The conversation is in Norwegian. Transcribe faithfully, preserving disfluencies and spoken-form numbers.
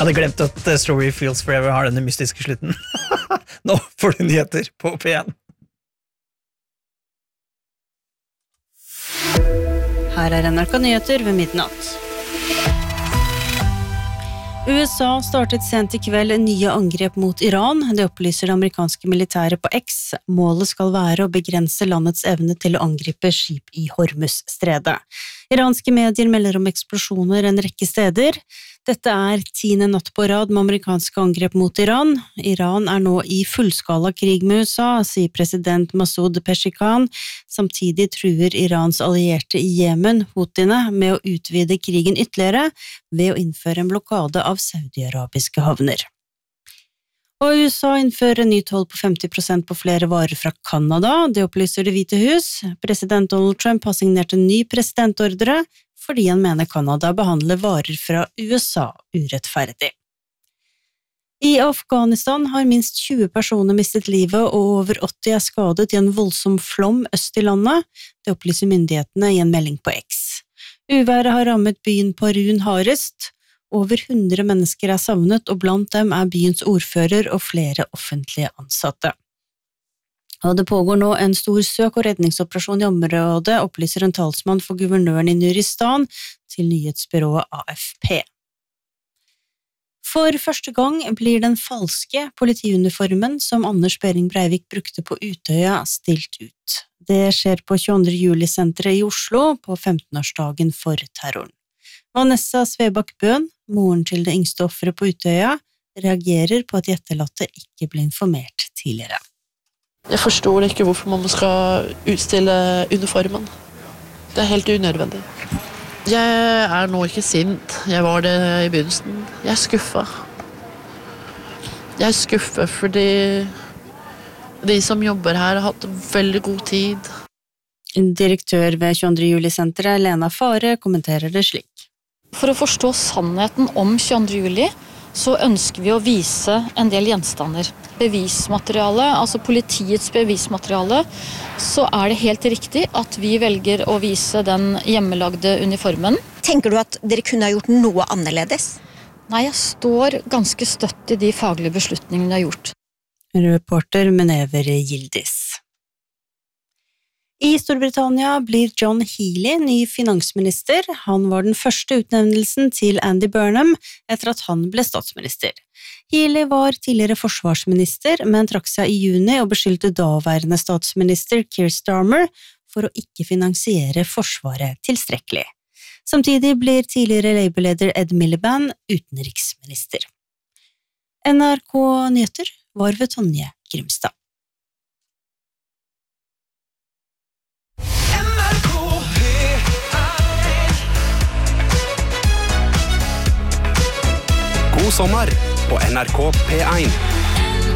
hadde glemt at uh, Strawberry Fields Forever har denne mystiske slutten. Nå får du nyheter på P en. Her er N R K Nyheter ved midnatt. U S A startet sent i kveld nye angrep mot Iran. Det opplyser det amerikanske militæret på X. Målet skal være å begrense landets evne til å angripe skip i Hormuz-stredet. Iranske medier melder om eksplosjoner en rekke steder. Dette er tiende natt på rad med amerikanske angrep mot Iran. Iran er nå i fullskala krig med U S A, sier president Masoud Pezeshkian. Samtidig truer Irans allierte i Jemen, Houthine, med å utvide krigen ytterligere ved å innføre en blokade av saudi-arabiske havner. Og U S A innfører en ny toll på femti prosent på flere varer fra Kanada. Det opplyser Det hvite hus. President Donald Trump har signert en ny presidentordre fordi han mener Kanada behandler varer fra U S A urettferdig. I Afghanistan har minst tjue personer mistet livet, og over åtti er skadet i en voldsom flom øst i landet. Det opplyser myndighetene i en melding på X. Uværet har rammet byen Parun hardest. Over hundre mennesker er savnet, og blant dem er byens ordfører og flere offentlige ansatte. Og det pågår nå en stor søk- og redningsoperasjon i området, opplyser en talsmann for guvernøren i Nuristan til nyhetsbyrået A F P. For første gang blir den falske politiuniformen som Anders Behring Breivik brukte på Utøya stilt ut. Det skjer på tjueandre juli-senteret i Oslo på femtenårsdagen for terroren. Vanessa Svebakk Bøhn, moren til det yngste offeret på Utøya, reagerer på at de etterlatte ikke ble informert tidligere. Jeg forstår ikke hvorfor man skal utstille uniformen. Det er helt unødvendig. Jeg er nå ikke sint. Jeg var det i begynnelsen. Jeg er skuffet. Jeg er skuffet fordi de som jobber her har hatt veldig god tid. Direktør ved tjueandre juli-senteret, Lena Fare, kommenterer det slik. For å forstå sannheten om tjueandre juli, så ønsker vi å vise en del gjenstander. Bevismateriale, altså politiets bevismateriale, så er det helt riktig at vi velger å vise den hjemmelagde uniformen. Tenker du at dere kunne ha gjort noe annerledes? Nei, jeg står ganske støtt i de faglige beslutningene jeg har gjort. Reporter Menever Gildis. I Storbritannia blir John Healey ny finansminister. Han var den første utnevnelsen til Andy Burnham etter at han ble statsminister. Healey var tidligere forsvarsminister, men trakk seg i juni og beskyldte daværende statsminister Keir Starmer for å ikke finansiere forsvaret tilstrekkelig. Samtidig blir tidligere Labour-leder Ed Miliband utenriksminister. N R K Nyheter var ved Tonje Grimstad. God sommer på N R K P en.